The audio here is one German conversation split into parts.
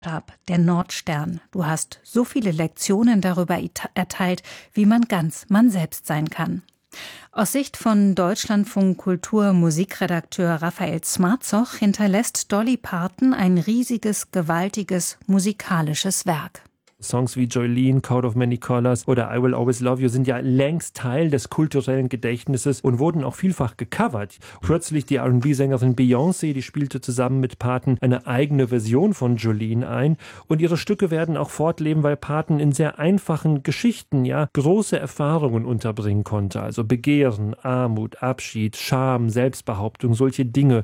Der Nordstern. Du hast so viele Lektionen darüber erteilt, wie man ganz man selbst sein kann. Aus Sicht von Deutschlandfunk Kultur Musikredakteur Raphael Smarzoch hinterlässt Dolly Parton ein riesiges, gewaltiges musikalisches Werk. Songs wie Jolene, Coat of Many Colors oder I Will Always Love You sind ja längst Teil des kulturellen Gedächtnisses und wurden auch vielfach gecovert. Kürzlich die R&B-Sängerin Beyoncé, die spielte zusammen mit Parton eine eigene Version von Jolene ein. Und ihre Stücke werden auch fortleben, weil Parton in sehr einfachen Geschichten ja große Erfahrungen unterbringen konnte. Also Begehren, Armut, Abschied, Scham, Selbstbehauptung, solche Dinge.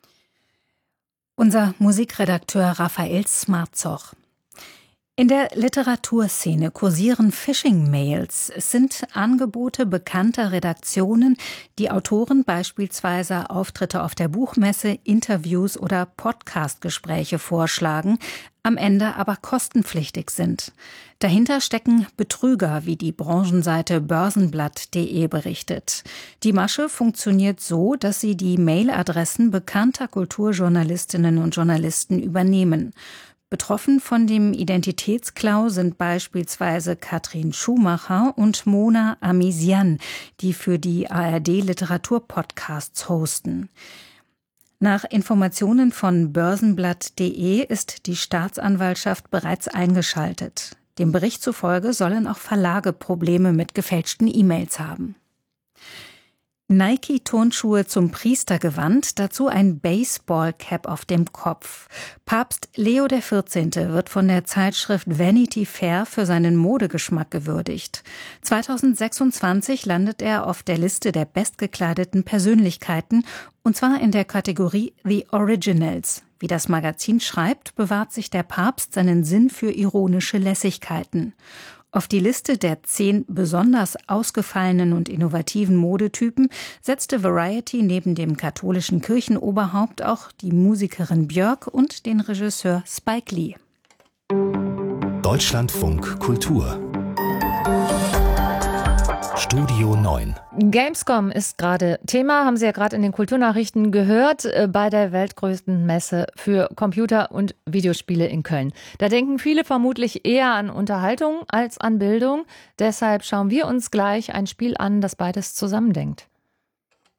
Unser Musikredakteur Raphael Smarzoch. In der Literaturszene kursieren Phishing-Mails. Es sind Angebote bekannter Redaktionen, die Autoren beispielsweise Auftritte auf der Buchmesse, Interviews oder Podcastgespräche vorschlagen, am Ende aber kostenpflichtig sind. Dahinter stecken Betrüger, wie die Branchenseite Börsenblatt.de berichtet. Die Masche funktioniert so, dass sie die Mailadressen bekannter Kulturjournalistinnen und Journalisten übernehmen. Betroffen von dem Identitätsklau sind beispielsweise Katrin Schumacher und Mona Amisian, die für die ARD-Literaturpodcasts hosten. Nach Informationen von Börsenblatt.de ist die Staatsanwaltschaft bereits eingeschaltet. Dem Bericht zufolge sollen auch Verlage Probleme mit gefälschten E-Mails haben. Nike-Turnschuhe zum Priestergewand, dazu ein Baseball-Cap auf dem Kopf. Papst Leo XIV. Wird von der Zeitschrift Vanity Fair für seinen Modegeschmack gewürdigt. 2026 landet er auf der Liste der bestgekleideten Persönlichkeiten, und zwar in der Kategorie The Originals. Wie das Magazin schreibt, bewahrt sich der Papst seinen Sinn für ironische Lässigkeiten. Auf die Liste der 10 besonders ausgefallenen und innovativen Modetypen setzte Variety neben dem katholischen Kirchenoberhaupt auch die Musikerin Björk und den Regisseur Spike Lee. Deutschlandfunk Kultur Studio 9. Gamescom ist gerade Thema, haben Sie ja gerade in den Kulturnachrichten gehört, bei der weltgrößten Messe für Computer- und Videospiele in Köln. Da denken viele vermutlich eher an Unterhaltung als an Bildung. Deshalb schauen wir uns gleich ein Spiel an, das beides zusammendenkt.